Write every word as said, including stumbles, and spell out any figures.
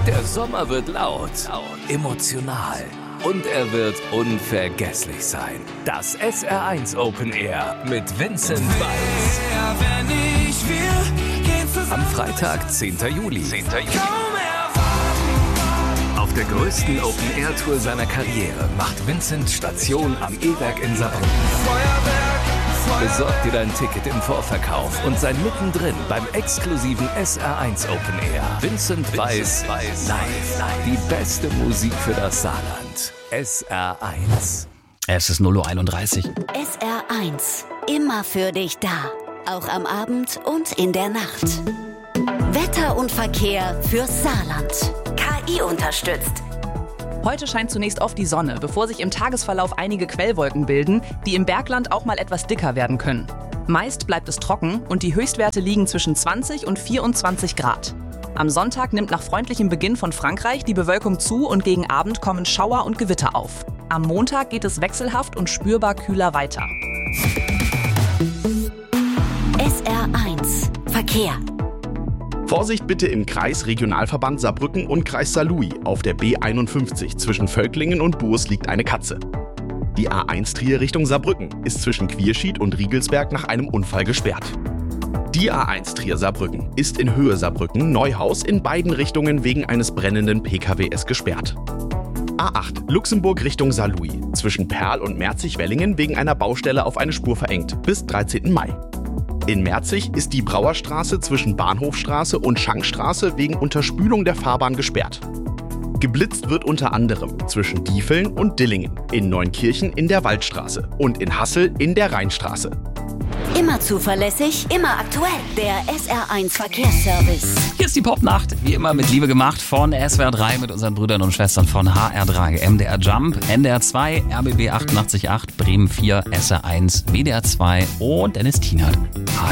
Der Sommer wird laut, emotional und er wird unvergesslich sein. Das S R eins Open Air mit Vincent Weiss. Am Freitag, zehnten Juli. Auf der größten Open-Air-Tour seiner Karriere macht Vincent Station am E-Werk in Saarbrücken. Besorg dir dein Ticket im Vorverkauf und sei mittendrin beim exklusiven S R eins Open Air. Vincent Weiss live. Die beste Musik für das Saarland. S R eins. Es ist null Uhr einunddreißig. S R eins. Immer für dich da. Auch am Abend und in der Nacht. Wetter und Verkehr fürs Saarland. K I unterstützt. Heute scheint zunächst oft die Sonne, bevor sich im Tagesverlauf einige Quellwolken bilden, die im Bergland auch mal etwas dicker werden können. Meist bleibt es trocken und die Höchstwerte liegen zwischen zwanzig und vierundzwanzig Grad. Am Sonntag nimmt nach freundlichem Beginn von Frankreich die Bewölkung zu und gegen Abend kommen Schauer und Gewitter auf. Am Montag geht es wechselhaft und spürbar kühler weiter. S R eins. Verkehr. Vorsicht bitte im Kreis Regionalverband Saarbrücken und Kreis Saarlouis. Auf der B einundfünfzig zwischen Völklingen und Buurs liegt eine Katze. Die A eins Trier Richtung Saarbrücken ist zwischen Quierschied und Riegelsberg nach einem Unfall gesperrt. Die A eins Trier Saarbrücken ist in Höhe Saarbrücken Neuhaus in beiden Richtungen wegen eines brennenden P K Ws gesperrt. A acht Luxemburg Richtung Saarlouis zwischen Perl und Merzig-Wellingen wegen einer Baustelle auf eine Spur verengt bis dreizehnten Mai. In Merzig ist die Brauerstraße zwischen Bahnhofstraße und Schankstraße wegen Unterspülung der Fahrbahn gesperrt. Geblitzt wird unter anderem zwischen Diefeln und Dillingen, in Neunkirchen in der Waldstraße und in Hassel in der Rheinstraße. Immer zuverlässig, immer aktuell. Der S R eins Verkehrsservice. Hier ist die Popnacht, wie immer mit Liebe gemacht von S W R drei mit unseren Brüdern und Schwestern von H R drei, M D R Jump, N D R zwei, R B B achtundachtzig Komma acht, Bremen vier, S R eins, W D R zwei und Dennis Tienert.